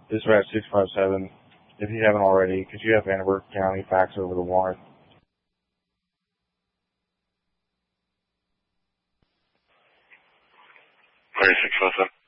Dispatch 657, if you haven't already, could you have Vanderburgh County fax over the warrant? 3657.